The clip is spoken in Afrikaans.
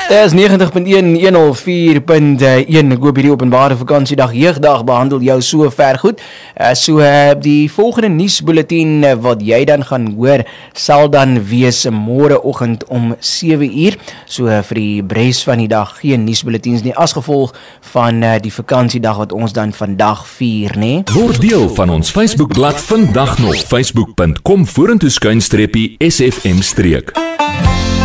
Dit is 90.1, 104.1. Ek hoop hierdie openbare vakansiedag, jeugdag behandel jou so ver goed. Die volgende nuusbulletin wat jy dan gaan hoor, sal dan wees môreoggend om 7uur. So vir die res van die dag geen nuusbulletins nie, as gevolg van die vakansiedag wat ons dan vandag vier, né? Word deel van ons Facebookblad vandag nog, facebook.com/SFM-.